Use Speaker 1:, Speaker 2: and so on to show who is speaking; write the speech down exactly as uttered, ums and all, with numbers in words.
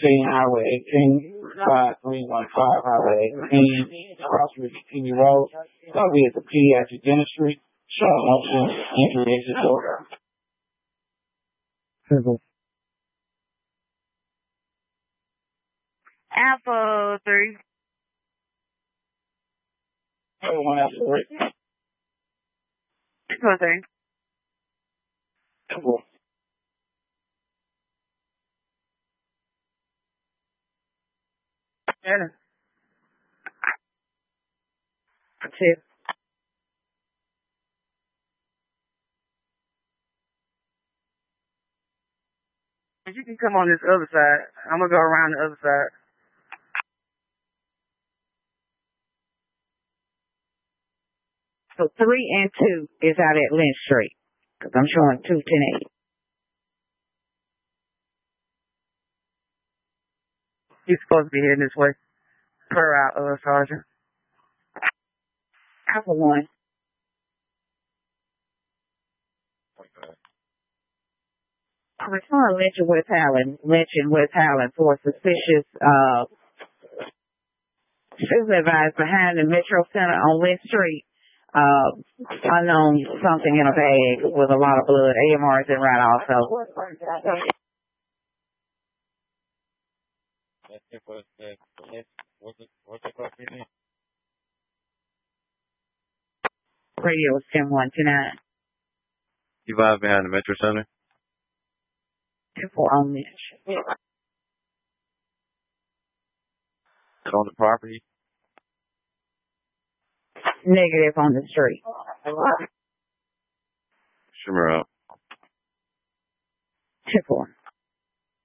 Speaker 1: eighteen, Highway eighteen, five three one five, Highway eighteen, across Virginia Road. That'll be at the pediatric dentistry. Short motion, injury exit order.
Speaker 2: Alpha three.
Speaker 1: Alpha one, Alpha three.
Speaker 2: Alpha three.
Speaker 1: Cool.
Speaker 2: Yeah. Two. You can come on this other side. I'm gonna go around the other side.
Speaker 3: So three and two is out at Lynch Street, because I'm showing two ten eight.
Speaker 2: He's supposed to be heading this way, per our uh, sergeant.
Speaker 3: Alpha one. I return Lynch and West Highland, Lynch and West Highland for suspicious, uh, supervised behind the Metro Center on Lynch Street. Uh, unknown something in a bag with a lot of blood. A M R is in right also. Radio is ten one two nine.
Speaker 4: You vibe behind the Metro Center?
Speaker 3: two four on Lynch.
Speaker 4: On the property?
Speaker 3: Negative on the street.
Speaker 4: Shimmer up.
Speaker 3: two four.